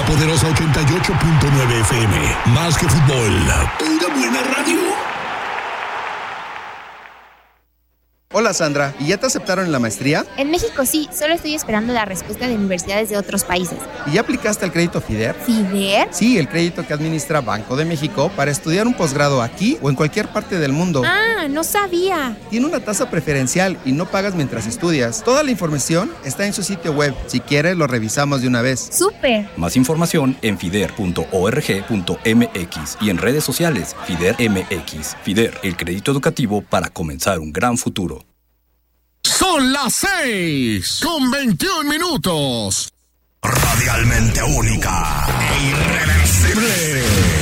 poderosa 88.9 FM. Más que fútbol, pura buena radio. Hola Sandra, ¿y ya te aceptaron en la maestría? En México sí, solo estoy esperando la respuesta de universidades de otros países. ¿Y ya aplicaste al crédito FIDER? ¿FIDER? Sí, el crédito que administra Banco de México para estudiar un posgrado aquí o en cualquier parte del mundo. Ah, no sabía. Tiene una tasa preferencial y no pagas mientras estudias. Toda la información está en su sitio web. Si quieres, lo revisamos de una vez. ¡Súper! Más información en fider.org.mx y en redes sociales FIDER MX. FIDER, el crédito educativo para comenzar un gran futuro. Son las 6:21. Radialmente única e irreversible.